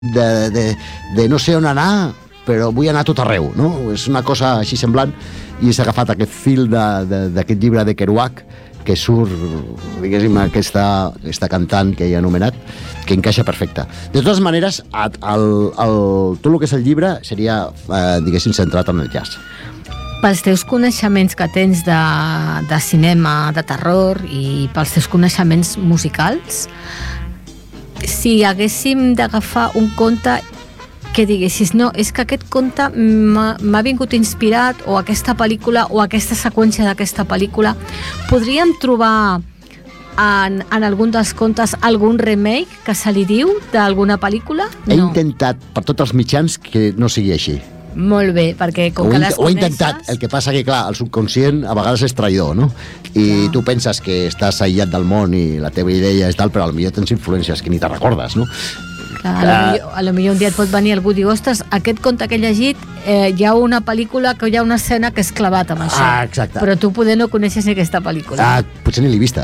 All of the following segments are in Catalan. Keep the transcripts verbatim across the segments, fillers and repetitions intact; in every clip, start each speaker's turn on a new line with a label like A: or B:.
A: de, de, de no sé on anar, però vull anar a tot arreu, no? És una cosa així semblant, i s'ha agafat aquest fil d'aquest llibre de Kerouac, que surt, diguéssim, aquesta, aquesta cantant que he anomenat, que encaixa perfecte. De totes maneres, el, el, tot el que és el llibre seria, eh, diguéssim, centrat en el jazz.
B: Pels teus coneixements que tens de, de cinema, de terror, i pels teus coneixements musicals, si haguéssim d'agafar un conte que diguessis, no, és que aquest conte m'ha vingut inspirat, o aquesta pel·lícula, o aquesta seqüència d'aquesta pel·lícula, podríem trobar en, en algun dels contes algun remake que se li diu d'alguna pel·lícula? No.
A: He intentat per tots els mitjans que no sigui així.
B: Molt bé, perquè com
A: ho
B: que les
A: coneixes... Ho he intentat,
B: coneixes...
A: el que passa que, clar, el subconscient a vegades és traïdor, no? I clar, tu penses que estàs aïllat del món i la teva idea és tal, però potser tens influències que ni te recordes, no?
B: Clar, a, lo millor, a lo millor un dia et pot venir algú i dir, ostres, aquest conte que he llegit, eh, hi ha una pel·lícula, que hi ha una escena que és clavat amb això.
A: Ah, exacte.
B: Però tu poder no coneixes ni aquesta pel·lícula.
A: Ah, potser ni l'he vista.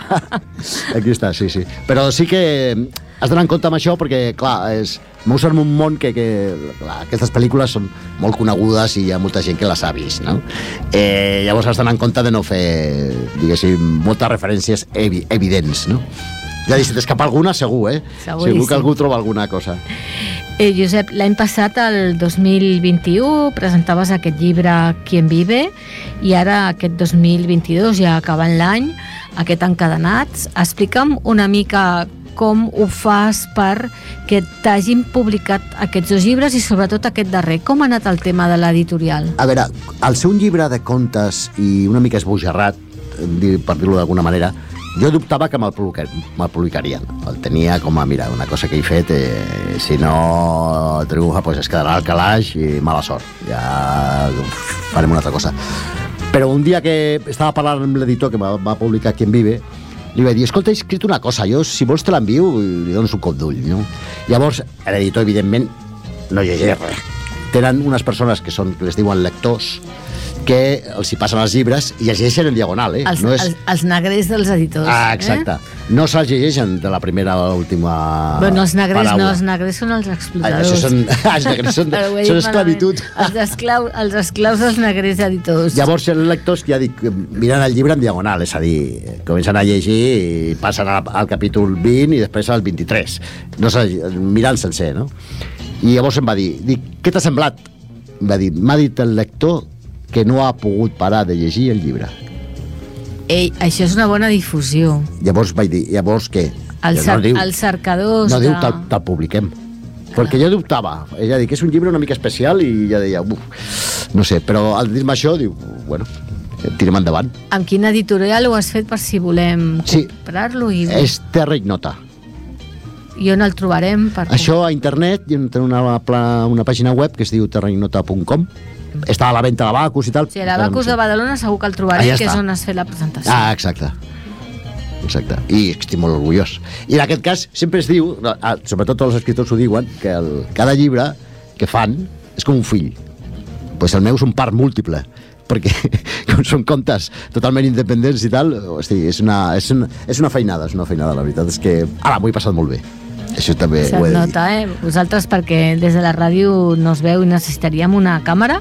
A: Aquí està, sí, sí. Però sí que has d'anar en compte amb això, perquè, clar, és... M'ho en un món que, que clar, aquestes pel·lícules són molt conegudes i hi ha molta gent que les ha vist, no? Eh, llavors has d'anar en compte de no fer, diguéssim, moltes referències evi evidents, no? Ja si t'escapa alguna, segur, eh? Seguríssim. Segur que algú troba alguna cosa.
B: Eh, Josep, l'any passat, el dos mil vint-i-u, presentaves aquest llibre Quien vive, i ara aquest dos mil vint-i-dos, ja acabant l'any, aquest Encadenats. Explica'm una mica com ho fas per que t'hagin publicat aquests dos llibres i sobretot aquest darrer. Com ha anat el tema de l'editorial?
A: A veure, al ser un llibre de contes i una mica esbojarrat, per dir-ho d'alguna manera, jo dubtava que me'l publicarien. El tenia com a, mira, una cosa que he fet, eh, si no triomfa, pues es quedarà al calaix i mala sort. Ja farem una altra cosa. Però un dia que estava parlant amb l'editor que va, va publicar Quien vive, li vaig dir, escolta, he escrit una cosa, jo si vols te l'envio i li dones un cop d'ull, no? Llavors, l'editor, evidentment, no llegeix res. Tenen unes persones que són, que les diuen lectors, que els hi passen els llibres i llegeixen en diagonal, eh?
B: Els,
A: no és...
B: els, els negrers dels editors.
A: Ah, exacte. Eh? No se'ls llegeixen de la primera a l'última
B: bueno, els negrers
A: paraula.
B: No, els negrers són els explotadors.
A: Ah, això són, els negrers són, són esclavitud.
B: Els, esclau, els esclaus dels negrers editors.
A: Llavors, els lectors, ja dic, miren el llibre en diagonal, és a dir, comencen a llegir i passen al, al capítol vint i després al vint-i-tres. No sé, mirant sencer, no? I llavors em va dir, dic, què t'ha semblat? Em va dir, m'ha dit el lector que no ha pogut parar de llegir el llibre.
B: Ei, això és una bona difusió.
A: Llavors vaig dir, llavors què?
B: El, cer
A: no diu,
B: els cercadors...
A: No
B: de...
A: diu, te'l te publiquem. Perquè jo dubtava. Ella diu que és un llibre una mica especial i ja deia, uf, no sé, però al dir-me això, diu, bueno, tirem endavant.
B: Amb quin editorial ho has fet per si volem
A: sí,
B: comprar-lo? I...
A: és Terra Ignota.
B: I on el trobarem? Per...
A: Això a internet, hi ha una, una pàgina web que es diu terra ignota punt com. Està a la venda a l'Abacus i tal.
B: Sí, a l'Abacus de Badalona segur que el trobarem, ah, ja que és on has fet la presentació.
A: Ah, exacte. Exacte. I estic molt orgullós. I en aquest cas sempre es diu, sobretot tots els escriptors ho diuen, que el, cada llibre que fan és com un fill. Pues el meu és un part múltiple, perquè com són contes totalment independents i tal, hosti, és, una, és, una, és una feinada, és una feinada, la veritat és que ara m'ho he passat molt bé. Això també
B: se't
A: ho he de
B: nota,
A: dir.
B: Eh? Vosaltres, perquè des de la ràdio no es veu i necessitaríem una càmera,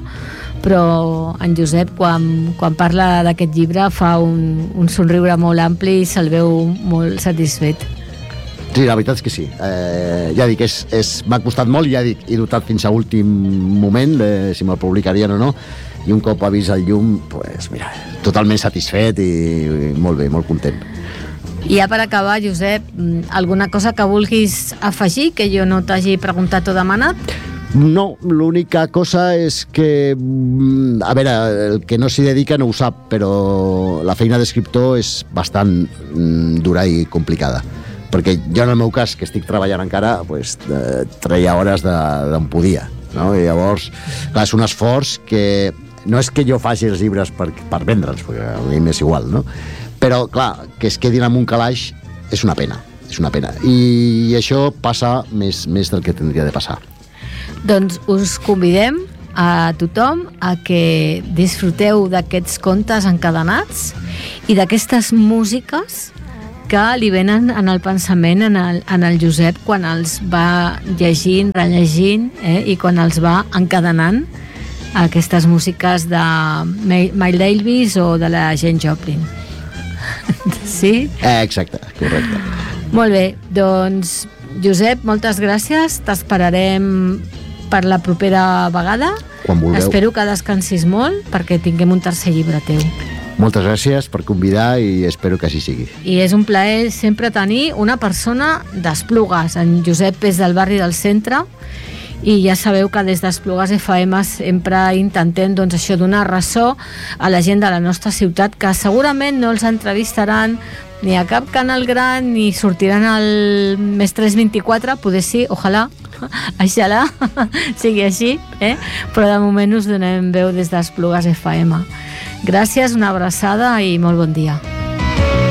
B: però en Josep, quan, quan parla d'aquest llibre, fa un, un somriure molt ampli i se'l veu molt satisfet.
A: Sí, la veritat és que sí. Eh, ja dic, és, és, m'ha costat molt, ja dic, he dotat fins a últim moment, eh, si me'l publicarien o no, i un cop ha vist el llum, pues, mira, totalment satisfet i, i molt bé, molt content.
B: I ja per acabar, Josep, alguna cosa que vulguis afegir que jo no t'hagi preguntat o demanat?
A: No, l'única cosa és que, a veure, el que no s'hi dedica no ho sap, però la feina d'escriptor és bastant dura i complicada. Perquè jo, en el meu cas, que estic treballant encara, pues, treia hores d'on podia, no? I llavors, clar, és un esforç que no és que jo faci els llibres per, per vendre'ls, perquè a mi m'és igual, no? Però, clar, que es quedin en un calaix és una pena, és una pena. I això passa més, més del que tindria de passar.
B: Doncs us convidem a tothom a que disfruteu d'aquests contes encadenats i d'aquestes músiques que li venen en el pensament en el, en el Josep quan els va llegint, rellegint, eh, i quan els va encadenant aquestes músiques de Miles Davis o de la Jane Joplin. Sí?
A: Eh, exacte, correcte.
B: Molt bé, doncs Josep, moltes gràcies, t'esperarem per la propera vegada.
A: Quan vulgueu.
B: Espero que descansis molt perquè tinguem un tercer llibre teu.
A: Moltes gràcies per convidar i espero que així sigui.
B: I és un plaer sempre tenir una persona d'Esplugues. En Josep és del barri del centre i ja sabeu que des d'Esplugues F M sempre intentem, doncs, això, donar ressò a la gent de la nostra ciutat, que segurament no els entrevistaran ni a cap canal gran ni sortiran al Més tres vint-i-quatre, poder sí, ojalà, aixalà, sigui així, eh? Però de moment us donem veu des d'Esplugues F M. Gràcies, una abraçada i molt bon dia.